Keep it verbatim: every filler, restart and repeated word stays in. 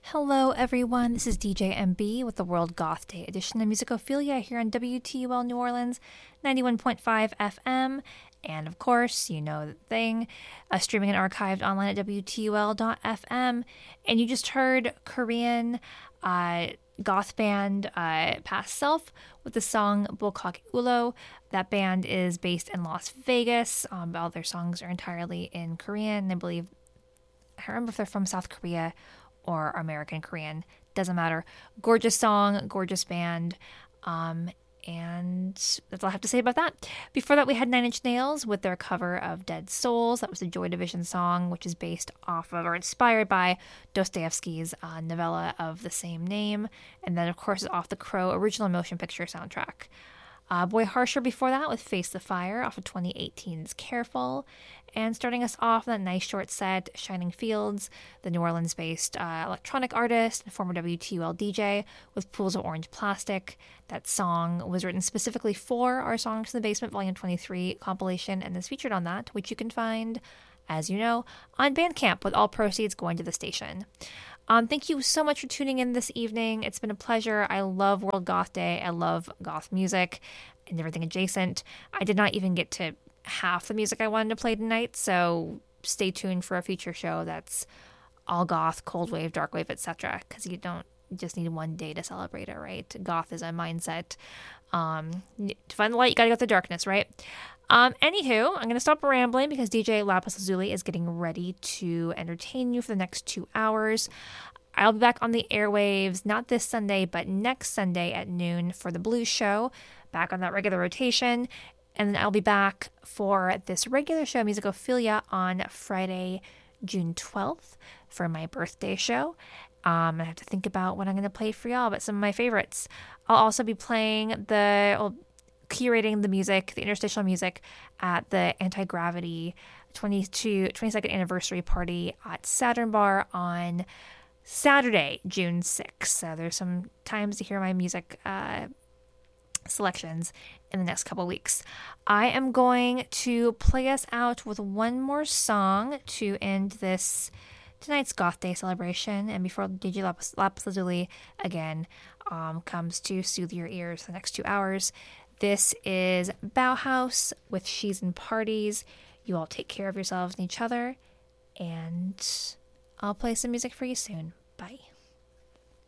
Hello, everyone. This is D J M B with the World Goth Day edition of Musicophilia here on W T U L New Orleans, ninety-one point five F M. And of course, you know the thing, uh, streaming and archived online at W T U L dot F M. And you just heard Korean uh, goth band uh, Past Self with the song Bulkok Ulo. That band is based in Las Vegas. Um, all their songs are entirely in Korean. I believe, I don't remember if they're from South Korea or American Korean, doesn't matter. Gorgeous song, gorgeous band, um, and that's all I have to say about that. Before that, we had Nine Inch Nails with their cover of Dead Souls. That was a Joy Division song, which is based off of, or inspired by, Dostoevsky's uh, novella of the same name, and then, of course, is off the Crow original motion picture soundtrack. Uh, Boy Harsher before that with Face the Fire off of twenty eighteen's Careful. And starting us off that nice short set, Shining Fields, the New Orleans-based uh, electronic artist and former W T U L D J with Pools of Orange Plastic. That song was written specifically for our Songs in the Basement Volume twenty-three compilation and is featured on that, which you can find, as you know, on Bandcamp with all proceeds going to the station. Um, thank you so much for tuning in this evening. It's been a pleasure. I love World Goth Day. I love goth music and everything adjacent. I did not even get to half the music I wanted to play tonight, so stay tuned for a future show that's all goth, cold wave, dark wave, et cetera. Because you don't just need one day to celebrate it, right? Goth is a mindset. Um, to find the light, you gotta go to the darkness, right? Um, anywho, I'm going to stop rambling because D J Lapis Lazuli is getting ready to entertain you for the next two hours. I'll be back on the airwaves, not this Sunday, but next Sunday at noon for the Blues Show, back on that regular rotation. And then I'll be back for this regular show, Musicophilia, on Friday, June twelfth for my birthday show. Um, I have to think about what I'm going to play for y'all, but some of my favorites. I'll also be playing the... Well, curating the music, the interstitial music at the Anti-Gravity twenty-second anniversary party at Saturn Bar on Saturday, June sixth. So there's some times to hear my music uh, selections in the next couple weeks. I am going to play us out with one more song to end this tonight's Goth Day celebration, and before D J Lapis, Lapis Lazuli again um, comes to soothe your ears for the next two hours. This is Bauhaus with She's in Parties. You all take care of yourselves and each other, and I'll play some music for you soon. Bye.